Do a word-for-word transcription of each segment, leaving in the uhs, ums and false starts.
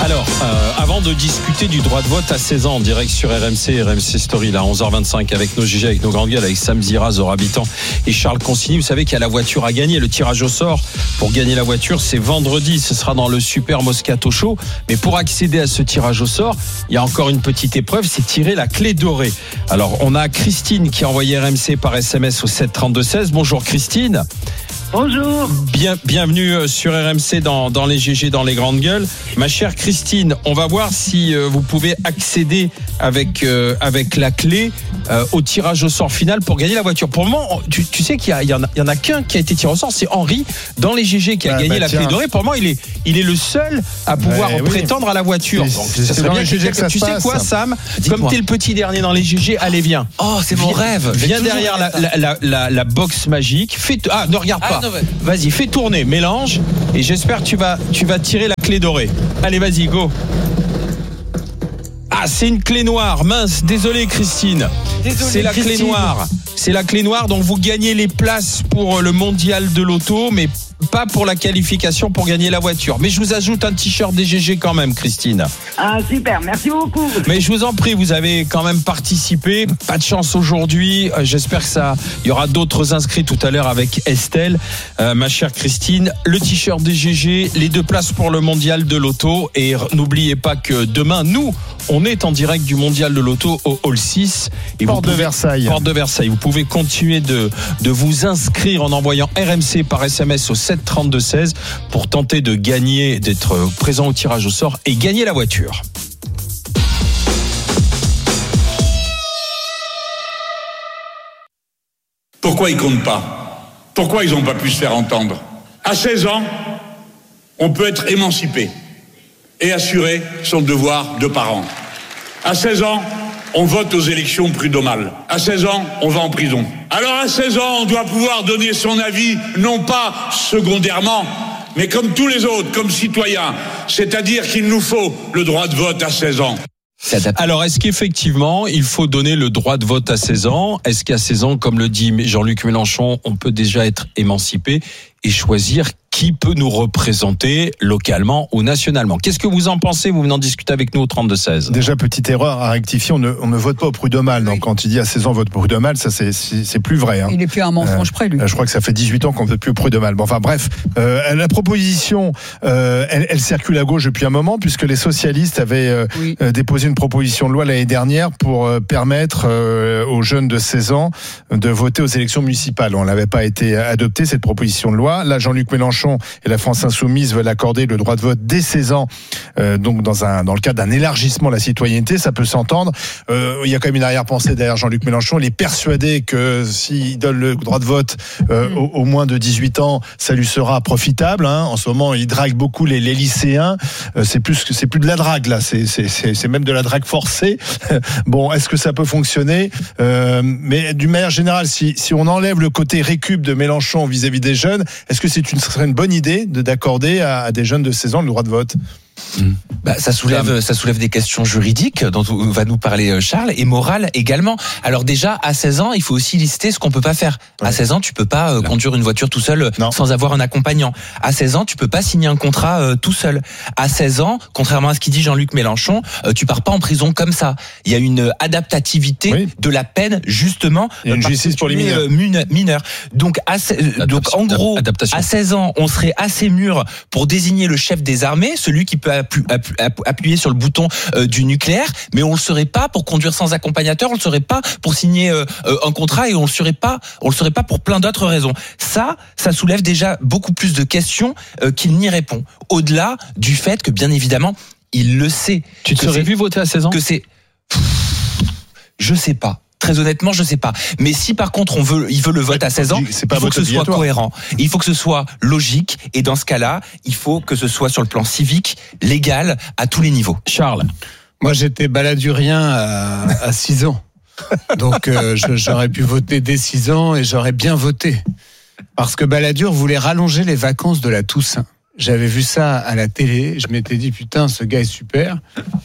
Alors, euh, avant de discuter du droit de vote à seize ans en direct sur R M C, R M C Story, là, onze heures vingt-cinq, avec nos G G, avec nos grandes gueules, avec Sam Zira, Zora Habitant et Charles Consigny. Vous savez qu'il y a la voiture à gagner. Le tirage au sort pour gagner la voiture, c'est vendredi. Ce sera dans le Super Moscato Show. Mais pour accéder à ce tirage au sort, il y a encore une petite épreuve, c'est tirer la clé dorée. Alors, on a Christine qui a envoyé R M C par S M S au sept trente-deux seize. Bonjour Christine. Bonjour. Bien, bienvenue sur R M C dans, dans les G G, dans les grandes gueules. Ma chère Christine, on va voir si euh, vous pouvez accéder avec, euh, avec la clé euh, au tirage au sort final pour gagner la voiture. Pour le moment, tu, tu sais qu'il y, a, il y, en a, il y en a qu'un qui a été tiré au sort, c'est Henri dans les G G qui a ah, gagné bah, la tiens. clé dorée. Pour le moment, il est, il est le seul à pouvoir ouais, prétendre oui. à la voiture. Donc, c'est, ça serait bien G G que ça tu sais passe. Quoi, Sam? Dis-moi. Comme t'es le petit dernier dans les G G, allez, viens. Oh, c'est mon viens, rêve. Viens derrière la, la, la, la, la box magique. Fais t- ah, ne regarde ah, pas. Non, ouais. Vas-y, fais tourner, mélange, et j'espère que tu vas, tu vas tirer la clé dorée. Allez, vas-y, go. Ah, c'est une clé noire. Mince, désolé Christine. Désolé, c'est la Christine. clé noire. C'est la clé noire, donc vous gagnez les places pour le mondial de l'auto, mais pas pour la qualification pour gagner la voiture. Mais je vous ajoute un t-shirt des G G quand même, Christine. Ah, super, merci beaucoup. Mais je vous en prie, vous avez quand même participé. Pas de chance aujourd'hui. J'espère que ça, il y aura d'autres inscrits tout à l'heure avec Estelle. Euh, ma chère Christine, le t-shirt des G G, les deux places pour le mondial de l'auto. Et n'oubliez pas que demain, nous, on est en direct du mondial de l'auto au Hall six. Et Porte vous pouvez, de Versailles. Porte de Versailles. Vous pouvez continuer de, de vous inscrire en envoyant R M C par S M S au sept trente-deux seize pour tenter de gagner, d'être présent au tirage au sort et gagner la voiture. Pourquoi ils comptent pas ? Pourquoi ils n'ont pas pu se faire entendre ? À seize ans, on peut être émancipé et assurer son devoir de parent. À seize ans, on vote aux élections prud'homales. À seize ans, on va en prison. Alors à seize ans, on doit pouvoir donner son avis, non pas secondairement, mais comme tous les autres, comme citoyens. C'est-à-dire qu'il nous faut le droit de vote à seize ans. Alors, est-ce qu'effectivement, il faut donner le droit de vote à seize ans ? Est-ce qu'à seize ans, comme le dit Jean-Luc Mélenchon, on peut déjà être émancipé et choisir qui peut nous représenter localement ou nationalement? Qu'est-ce que vous en pensez? Vous venez en discuter avec nous au trente-deux seize. Déjà, petite erreur à rectifier, on ne, on ne vote pas au prud'homal. Oui. Donc, quand il dit à seize ans vote au prud'homal, ça c'est, c'est, c'est plus vrai. Hein. Il n'est plus un mensonge euh, près, lui. Je crois que ça fait dix-huit ans qu'on ne vote plus au prud'homal. Bon, enfin bref, euh, la proposition, euh, elle, elle circule à gauche depuis un moment, puisque les socialistes avaient euh, oui. euh, déposé une proposition de loi l'année dernière pour euh, permettre euh, aux jeunes de seize ans de voter aux élections municipales. On n'avait pas été adopté, cette proposition de loi. Là, Jean-Luc Mélenchon et la France Insoumise veulent accorder le droit de vote dès seize ans, euh, donc dans un dans le cadre d'un élargissement de la citoyenneté, ça peut s'entendre. Euh, il y a quand même une arrière-pensée derrière Jean-Luc Mélenchon. Il est persuadé que s'il donne le droit de vote euh, mmh. au, au moins de dix-huit ans, ça lui sera profitable. Hein. En ce moment, il drague beaucoup les, les lycéens. Euh, c'est plus que c'est plus de la drague là, c'est c'est c'est, c'est même de la drague forcée. Bon, est-ce que ça peut fonctionner? euh, Mais d'une manière générale, si si on enlève le côté récup de Mélenchon vis-à-vis des jeunes, est-ce que c'est une ce serait une bonne idée de, d'accorder à, à des jeunes de seize ans le droit de vote? Mmh. Bah, ça soulève, ça soulève des questions juridiques dont va nous parler Charles, et morales également. Alors déjà, à seize ans, il faut aussi lister ce qu'on peut pas faire. Ouais. À seize ans, tu peux pas euh, conduire une voiture tout seul non. sans avoir un accompagnant. À seize ans, tu peux pas signer un contrat euh, tout seul. À seize ans, contrairement à ce qu'il dit Jean-Luc Mélenchon, euh, tu pars pas en prison comme ça. Il y a une adaptativité oui. de la peine, justement. Il y a une justice pour les mineurs. Euh, mineurs. Donc, à, euh, donc en gros, adaptation. À seize ans, on serait assez mûr pour désigner le chef des armées, celui qui peut appuyer sur le bouton du nucléaire, mais on le serait pas pour conduire sans accompagnateur, on le serait pas pour signer un contrat, et on le serait pas, on le serait pas pour plein d'autres raisons. Ça, ça soulève déjà beaucoup plus de questions qu'il n'y répond. Au-delà du fait que, bien évidemment, il le sait. Tu te serais vu voter à seize ans? Que c'est, je sais pas. Très honnêtement, je sais pas. Mais si par contre on veut, il veut le vote à seize ans, il faut que ce soit cohérent. Il faut que ce soit logique. Et dans ce cas-là, il faut que ce soit sur le plan civique, légal, à tous les niveaux. Charles. Moi, j'étais baladurien à, à six ans. Donc, euh, je, j'aurais pu voter dès six ans et j'aurais bien voté. Parce que Balladur voulait rallonger les vacances de la Toussaint. J'avais vu ça à la télé. Je m'étais dit, putain, ce gars est super.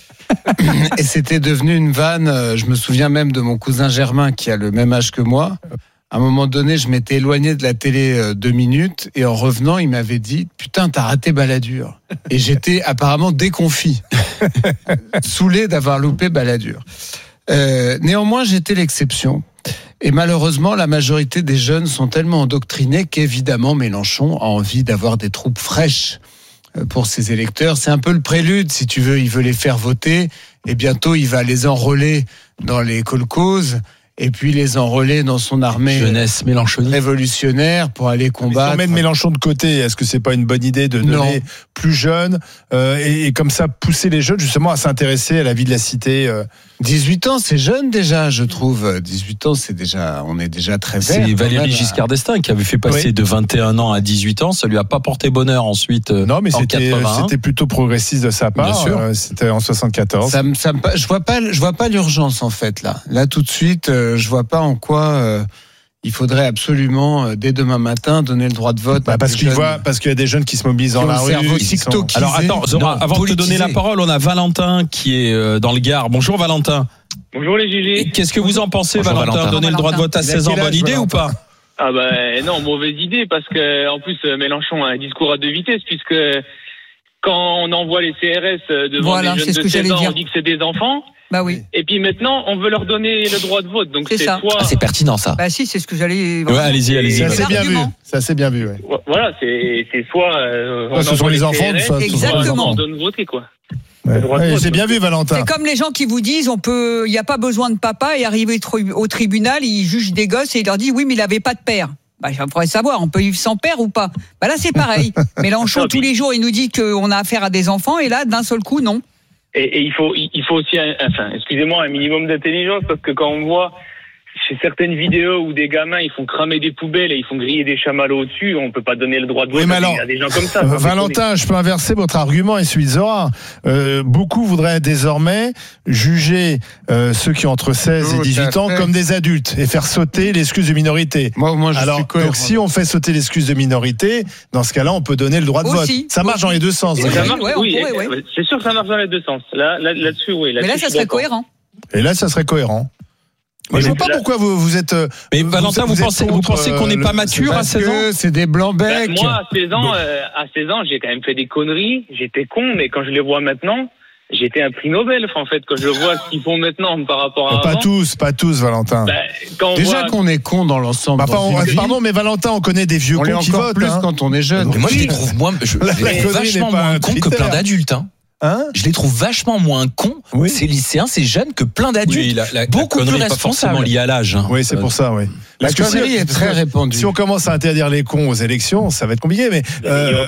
Et c'était devenu une vanne. Je me souviens même de mon cousin Germain qui a le même âge que moi. À un moment donné, je m'étais éloigné de la télé deux minutes et en revenant, il m'avait dit « Putain, t'as raté Balladur ». Et j'étais apparemment déconfit. saoulé d'avoir loupé Balladur. Euh, néanmoins, j'étais l'exception. Et malheureusement, la majorité des jeunes sont tellement endoctrinés qu'évidemment, Mélenchon a envie d'avoir des troupes fraîches pour ses électeurs. C'est un peu le prélude, si tu veux. Il veut les faire voter et bientôt, il va les enrôler dans les kolkhozes et puis les enrôler dans son armée jeunesse mélenchoniste révolutionnaire pour aller combattre. Si on met Mélenchon de côté, est-ce que c'est pas une bonne idée de donner non. plus jeunes euh, et, et comme ça pousser les jeunes justement à s'intéresser à la vie de la cité euh. dix-huit ans, c'est jeune déjà, je trouve. dix-huit ans, c'est déjà, on est déjà très vert. C'est Valéry Giscard d'Estaing qui avait fait passer oui. de vingt et un ans à dix-huit ans. Ça lui a pas porté bonheur ensuite. Non, mais en c'était, c'était plutôt progressiste de sa part. Bien sûr. Euh, c'était en soixante-quatorze. Ça, ça, je vois pas, je vois pas l'urgence en fait là. Là tout de suite, euh, je vois pas en quoi. Euh, Il faudrait absolument, euh, dès demain matin, donner le droit de vote. Bah parce, qu'il voit, parce qu'il y a des jeunes qui se mobilisent dans la rue. Sont... Alors attends, Zora, non, avant politisé. de te donner la parole, on a Valentin qui est euh, dans le Gard. Bonjour Valentin. Bonjour les Gigi. Qu'est-ce que vous en pensez, Bonjour, Valentin, Valentin. Donner le droit de vote à seize ans, bonne idée Valentin. ou pas? Ah bah non, mauvaise idée, parce que en plus Mélenchon a un discours à deux vitesses, puisque quand on envoie les C R S devant voilà, des jeunes de seize ans, on dit que c'est des enfants. Bah oui. Et puis maintenant, on veut leur donner le droit de vote. Donc c'est, c'est ça. soit. Ah, c'est pertinent ça. Bah si, c'est ce que j'allais. Ouais, allez-y, allez-y. C'est assez bien vu. C'est assez bien vu. Ouais. Voilà, c'est c'est soit. Euh, on ce sont les enfants, C R S, soit, exactement. On donne voter quoi. Ouais. Ouais, c'est bien vu, Valentin. C'est comme les gens qui vous disent, on peut, il n'y a pas besoin de papa et arriver au tribunal, ils jugent des gosses et ils leur disent oui, mais il n'avait pas de père. Bah, il faudrait savoir, on peut vivre sans père ou pas. Bah là, c'est pareil. Mélenchon, tous les jours, il nous dit qu'on a affaire à des enfants et là, d'un seul coup, non. Et, et il faut, il faut aussi, un, enfin, excusez-moi, un minimum d'intelligence, parce que quand on voit chez certaines vidéos où des gamins ils font cramer des poubelles et ils font griller des chamallows au-dessus, on peut pas donner le droit de vote oui, à des gens comme ça. Euh, Valentin, je peux inverser votre argument et celui de Zora. Euh, beaucoup voudraient désormais juger euh, ceux qui ont entre seize et dix-huit ans comme des adultes et faire sauter l'excuse de minorité. Moi, moi, je Alors, suis cohérent. donc si on fait sauter l'excuse de minorité, dans ce cas-là, on peut donner le droit de aussi, vote. Ça marche aussi. dans les deux sens. Ça marche, ouais, oui, pourrait, ouais. c'est sûr que ça marche dans les deux sens. Là, là, là-dessus, oui. Là-dessus, mais là, ça serait d'accord. cohérent. Et là, ça serait cohérent. Mais je vois pas pourquoi vous, vous êtes. Mais vous, Valentin, vous, vous pensez, vous pensez qu'on n'est pas le, mature à seize ans? C'est des blancs-becs. Ben, moi, à seize ans, euh, à seize ans, j'ai quand même fait des conneries. J'étais con, mais quand je les vois maintenant, j'étais un prix Nobel. En fait, quand je vois ce qu'ils font maintenant par rapport à pas avant. Pas tous, pas tous, Valentin. Ben, quand on Déjà voit... qu'on est con dans l'ensemble. Bah, dans pas, on, pardon, mais Valentin, on connaît des vieux on cons qui votent. Plus hein. quand on est jeune. Mais moi, je les trouve moins, je, la, je les trouve vachement moins cons que plein d'adultes. Hein. Hein je les trouve vachement moins cons, oui. ces lycéens, ces jeunes, que plein d'adultes. Oui, la, la, beaucoup la plus responsables. responsables. Pas forcément lié à l'âge. Hein. Oui, c'est pour ça, oui. La connerie est très répandue. Si on commence à interdire les cons aux élections, ça va être compliqué, mais. Euh...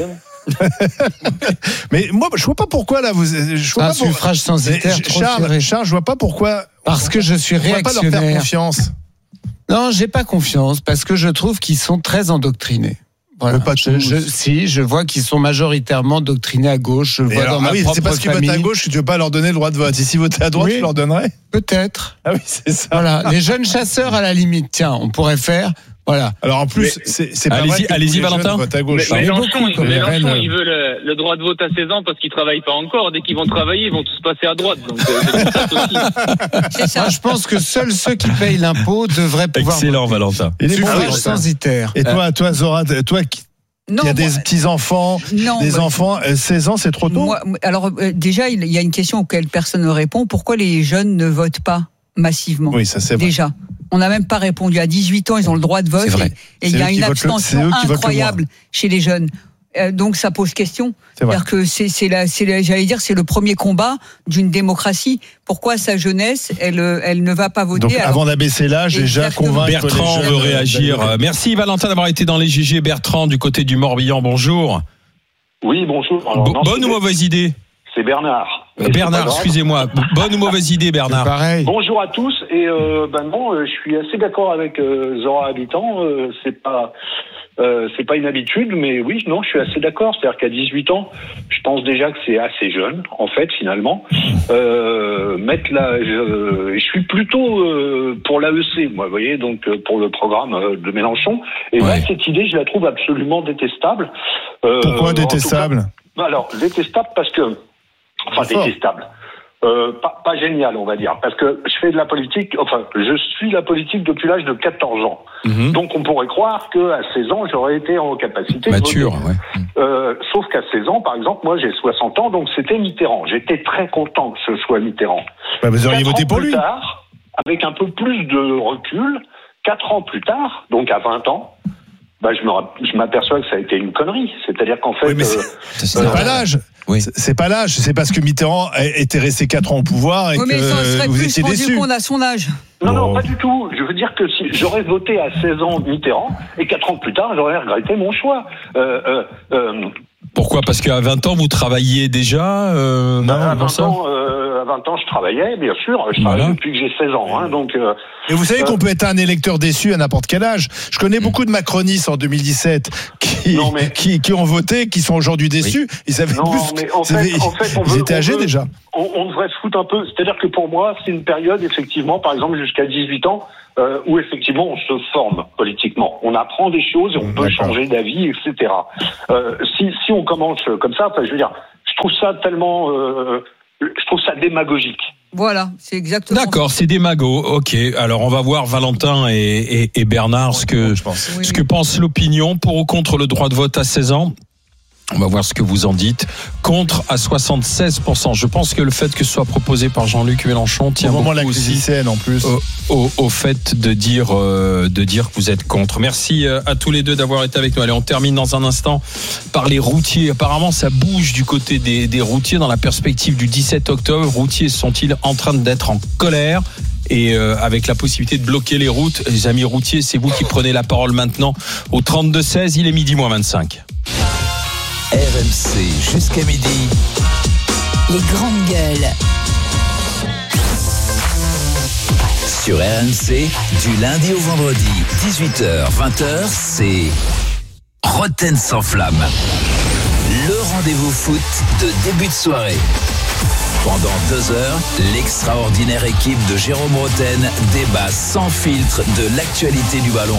mais moi, je vois pas pourquoi là. Vous, je vois un pas pour... suffrage censitaire. Charles, Charles, je vois pas pourquoi. Parce que je suis réactionnaire. On va pas leur faire confiance. Non, j'ai pas confiance parce que je trouve qu'ils sont très endoctrinés. Voilà. Pas je, je, si, je vois qu'ils sont majoritairement doctrinés à gauche. Je le vois alors, dans ma ah oui, propre c'est parce qu'ils votent à gauche que tu veux pas leur donner le droit de vote. Et s'ils votaient à droite, oui, tu leur donnerais? Peut-être. Ah oui, c'est ça. Voilà, les jeunes chasseurs à la limite. Tiens, on pourrait faire. Voilà. Alors en plus, mais, c'est, c'est pas allez-y, vrai que allez-y, Valentin. Mais, Mélenchon, il, Mélenchon il veut le, le droit de vote à seize ans parce qu'ils travaillent pas encore. Dès qu'ils vont travailler, ils vont tous passer à droite. Donc, euh, c'est ça. Moi, je pense que seuls ceux qui payent l'impôt devraient pouvoir. Excellent, voter. Valentin. Et les suffrage censitaire. Et toi, toi, Zora, toi qui Non, il y a moi, des petits-enfants, non, des bah, enfants, seize ans, c'est trop tôt? Moi, alors, euh, déjà, il y a une question auquel personne ne répond. Pourquoi les jeunes ne votent pas massivement? Oui, ça c'est vrai. Déjà. On n'a même pas répondu. À dix-huit ans, ils ont le droit de vote. C'est vrai. Et il y a une abstention incroyable chez les jeunes. Euh, donc ça pose question. C'est vrai. C'est-à-dire que c'est, c'est la, c'est la, j'allais dire, c'est le premier combat d'une démocratie. Pourquoi sa jeunesse, elle, elle ne va pas voter? Donc alors, avant d'abaisser l'âge, déjà convaincre Bertrand les veut réagir. Merci Valentin d'avoir été dans les G G. Bertrand du côté du Morbihan. Bonjour. Oui, bonjour. Alors, Bo- non, bonne ou mauvaise idée? C'est Bernard. Euh, Bernard, excusez-moi. Bonne ou mauvaise idée, Bernard? Pareil. Bonjour à tous. Et euh, ben non, euh, je suis assez d'accord avec euh, Zora Habitant. Euh, c'est pas, euh, c'est pas une habitude, mais oui, non, je suis assez d'accord. C'est-à-dire qu'à dix-huit ans, je pense déjà que c'est assez jeune, en fait, finalement. Euh, mettre la, je, je suis plutôt euh, pour l'A E C, moi, vous voyez, donc euh, pour le programme euh, de Mélenchon. Et ouais. Là, cette idée, je la trouve absolument détestable. Euh, Pourquoi détestable? Cas, alors, détestable parce que Enfin, détestable. Euh, pas, pas génial, on va dire, parce que je fais de la politique, enfin, je suis la politique depuis l'âge de quatorze ans. Mmh. Donc, on pourrait croire qu'à seize ans, j'aurais été en capacité Mature, de voter. Ouais. Euh, sauf qu'à seize ans, par exemple, moi, j'ai soixante ans, donc c'était Mitterrand. J'étais très content que ce soit Mitterrand. Bah, vous auriez voté pour plus lui. Tard, avec un peu plus de recul, quatre ans plus tard, donc à vingt ans, bah, je, me, je m'aperçois que ça a été une connerie. C'est-à-dire qu'en fait... Oui, mais c'est, euh, c'est euh, pas l'âge. Oui. C'est, c'est pas l'âge. C'est parce que Mitterrand était resté quatre ans au pouvoir et oui, mais que vous étiez déçu. rendu compte à son âge. Non, non, pas du tout. Je veux dire que si j'aurais voté à seize ans Mitterrand et quatre ans plus tard, j'aurais regretté mon choix. Euh, euh, euh, Pourquoi ? Parce qu'à vingt ans, vous travailliez déjà euh, non, non, à, vingt ans, euh, à vingt ans, je travaillais, bien sûr. Je travaille voilà. depuis que j'ai seize ans. Hein, donc, euh, et vous savez euh, qu'on peut être un électeur déçu à n'importe quel âge. Je connais beaucoup de macronistes en deux mille dix-sept qui, non, mais, qui, qui ont voté, qui sont aujourd'hui déçus. Oui. Ils avaient non, plus, mais en fait, ils, en fait, on ils veut, étaient on âgés veut, déjà. On, on devrait se foutre un peu. C'est-à-dire que pour moi, c'est une période, effectivement, par exemple, jusqu'à dix-huit ans, euh, où effectivement on se forme politiquement. On apprend des choses et on peut D'accord. changer d'avis, et cetera. Euh, si, si on commence comme ça, enfin, je veux dire, je trouve ça tellement... Euh, je trouve ça démagogique. Voilà, c'est exactement D'accord, ça. c'est démago. Ok, alors on va voir Valentin et, et, et Bernard ce que, je pense. ce que pense l'opinion pour ou contre le droit de vote à seize ans. On va voir ce que vous en dites. Contre à soixante-seize pour cent. Je pense que le fait que ce soit proposé par Jean-Luc Mélenchon tient beaucoup la aussi en plus. Au, au, au fait de dire, euh, de dire que vous êtes contre. Merci à tous les deux d'avoir été avec nous. Allez, on termine dans un instant par les routiers. Apparemment, ça bouge du côté des, des routiers dans la perspective du dix-sept octobre. Routiers sont-ils en train d'être en colère ? Et euh, avec la possibilité de bloquer les routes. Les amis routiers, c'est vous qui prenez la parole maintenant au trente-deux seize. Il est midi moins vingt-cinq. R M C jusqu'à midi. Les grandes gueules. Sur R M C, du lundi au vendredi, dix-huit heures vingt heures, c'est Roten sans flamme. Le rendez-vous foot de début de soirée. Pendant deux heures, l'extraordinaire équipe de Jérôme Roten débat sans filtre de l'actualité du ballon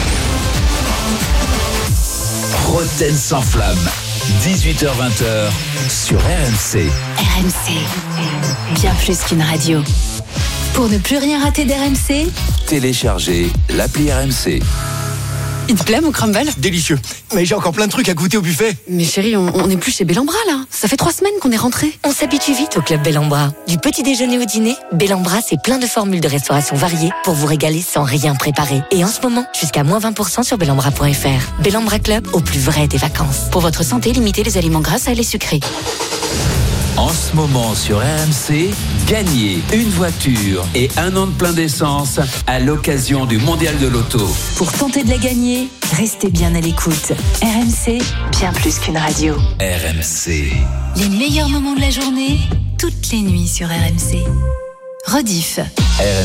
rond. Roten sans flamme. dix-huit heures vingt sur R M C. R M C, bien plus qu'une radio. Pour ne plus rien rater d'R M C, téléchargez l'appli R M C. Il te plaît mon crumble ? Délicieux. Mais j'ai encore plein de trucs à goûter au buffet. Mais chérie, on n'est plus chez Bellambra là. Ça fait trois semaines qu'on est rentrés. On s'habitue vite au club Bellambra. Du petit déjeuner au dîner, Bellambra c'est plein de formules de restauration variées pour vous régaler sans rien préparer. Et en ce moment, jusqu'à moins vingt pour cent sur bellambra point f r. Bellambra Club, au plus vrai des vacances. Pour votre santé, limitez les aliments gras et les sucrés. En ce moment sur R M C, gagnez une voiture et un an de plein d'essence à l'occasion du Mondial de l'Auto. Pour tenter de la gagner, restez bien à l'écoute. R M C, bien plus qu'une radio. R M C. Les meilleurs moments de la journée, toutes les nuits sur R M C. Rediff. R M C.